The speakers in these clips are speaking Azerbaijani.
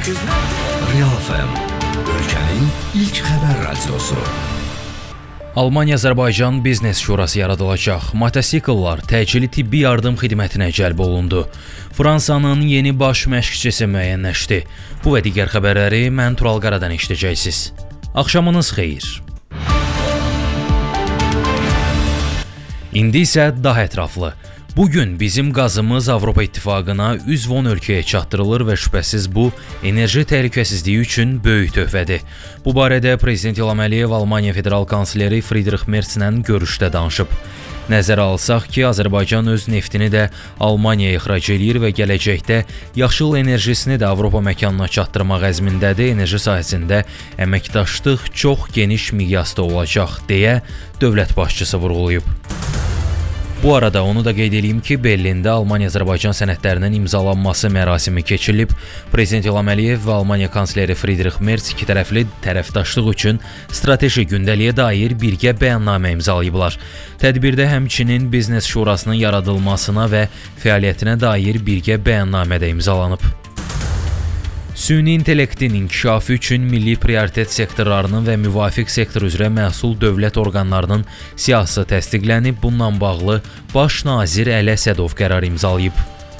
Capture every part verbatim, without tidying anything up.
Real F M, ölkənin ilk xəbər radiosu. Almaniya-Azərbaycan Biznes Şurası yaradılacaq. Motosikletlər təcili tibbi yardım xidmətinə cəlb olundu. Fransanın yeni baş məşqçisi müəyyənləşdi. Bu və digər xəbərləri mən Tural Qaradan eşidəcəksiniz. Axşamınız xeyir. İndi isə daha ətraflı. Bugün bizim qazımız Avropa İttifaqına üzv on ölkəyə çatdırılır və şübhəsiz bu, enerji təhlükəsizliyi üçün böyük töhfədir. Bu barədə Prezident İlham Əliyev Almaniya Federal Kansleri Friedrich Merzlə görüşdə danışıb. Nəzərə alsaq ki, Azərbaycan öz neftini də Almaniyaya ixrac edir və gələcəkdə yaşıl enerjisini də Avropa məkanına çatdırmaq əzmindədir. Enerji sahəsində əməkdaşlıq çox geniş miqyasda olacaq, deyə dövlət başçısı vurğulayıb. Bu arada onu da qeyd edeyim ki, Berlində Almaniya-Azərbaycan sənədlərinin imzalanması mərasimi keçirilib. Prezident İlham Əliyev və Almaniya kansleri Friedrich Merz iki tərəfli tərəfdaşlıq üçün strateji gündəliyə dair birgə bəyannamə imzalayıblar. Tədbirdə həmçinin Biznes Şurasının yaradılmasına və fəaliyyətinə dair birgə bəyannamə də imzalanıb. Süni intellektin inkişafı üçün milli prioritet sektorlarının və müvafiq sektor üzrə məsul dövlət orqanlarının siyahısı təsdiqlənib. Bununla bağlı Baş nazir Əli Əsədov qərar imzalayıb.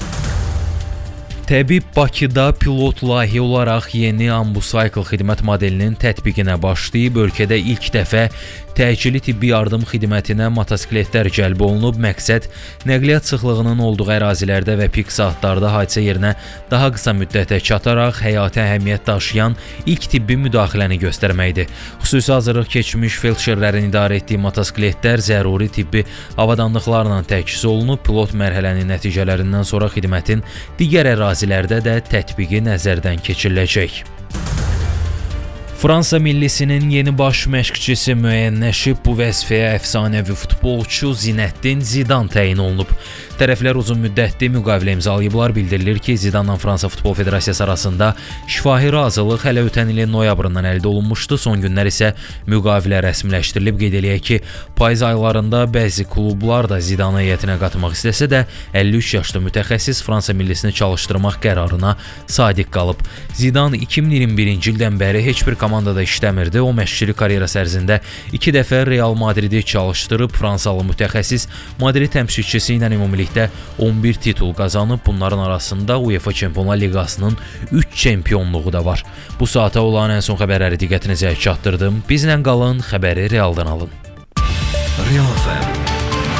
Təbib Bakıda pilot layihə olaraq yeni Ambucycle xidmət modelinin tətbiqinə başlayıb. Ölkədə ilk dəfə təcili tibbi yardım xidmətinə motosikletlər cəlb olunub. Məqsəd nəqliyyat sıxlığının olduğu ərazilərdə və pik saatlarda hadisə yerinə daha qısa müddətə çataraq həyati əhəmiyyət daşıyan ilk tibbi müdaxiləni göstərməkdir. Xüsusi hazırlıq keçmiş felçerlərin idarə etdiyi motosikletlər zəruri tibbi avadanlıqlarla təchiz olunub. Pilot mərhələnin nəticələrindən sonra xidmətin digər ərazilərdə də tətbiqi nəzərdən keçiriləcək. Fransa millisinin yeni baş məşqçisi müəyyənləşib. Bu vəzifəyə əfsanəvi futbolçu Zinəddin Zidan təyin olunub. Tərəflər uzun müddətli müqavilə imzalayıblar. Bildirilir ki, Zidanla Fransa Futbol Federasiyası arasında şifahi razılıq hələ ötən ilin noyabrından əldə olunmuşdu. Son günlər isə müqavilə rəsmiləşdirilib. Qeyd eləyək ki, payız aylarında bəzi klublar da Zidanı heyətinə qatmaq istəsə də əlli üç yaşlı mütəxəssis Fransa millisini çalışdırmaq qərarına sadiq qalıb. Zidan iki min iyirmi birinci ildən bəri heç bir komandada işləmirdi. O məşqçilik karyerası ərzində iki dəfə Real Madridi çalışdırıb. Fransalı mütəxəssis Madrid təmsilçisi ilə ümumilikdə on bir titul qazanıb. Bunların arasında UEFA Çempionlar Liqasının üç çempionluğu da var. Bu saata olan ən son xəbərləri diqqətinizə çatdırdım. Bizlə qalın, xəbəri realdan alın. Real F M